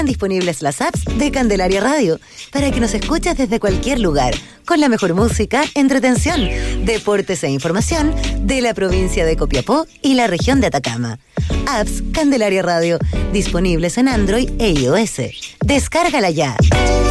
Disponibles las apps de Candelaria Radio para que nos escuches desde cualquier lugar, con la mejor música, entretención, deportes e información de la provincia de Copiapó y la región de Atacama. Apps Candelaria Radio, disponibles en Android e iOS. Descárgala ya.